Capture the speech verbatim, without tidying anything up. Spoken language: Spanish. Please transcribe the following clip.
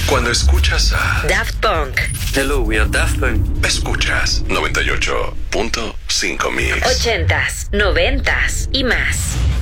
Cuando escuchas a Daft Punk. Hello, we are Daft Punk. Escuchas noventa y ocho punto cinco Mix. Ochentas, noventas y más.